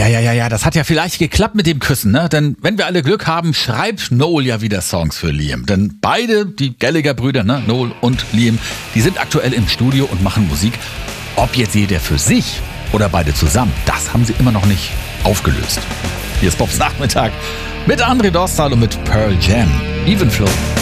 Ja, das hat ja vielleicht geklappt mit dem Küssen, ne? Denn wenn wir alle Glück haben, schreibt Noel ja wieder Songs für Liam. Denn beide, die Gallagher-Brüder, ne, Noel und Liam, die sind aktuell im Studio und machen Musik. Ob jetzt jeder für sich oder beide zusammen, das haben sie immer noch nicht aufgelöst. Hier ist Bobs Nachmittag mit André Dostal und mit Pearl Jam. Even Flow.